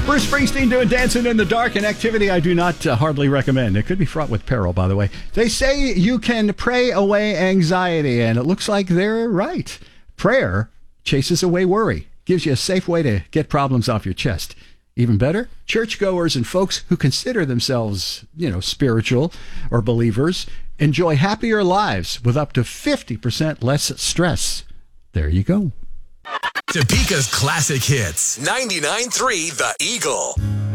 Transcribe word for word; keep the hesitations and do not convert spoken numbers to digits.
Bruce Springsteen doing Dancing in the Dark, an activity I do not uh, hardly recommend. It could be fraught with peril, by the way. They say you can pray away anxiety, and it looks like they're right. Prayer chases away worry, gives you a safe way to get problems off your chest. Even better, churchgoers and folks who consider themselves, you know, spiritual or believers enjoy happier lives with up to fifty percent less stress. There you go. Topeka's classic hits. ninety-nine point three The Eagle.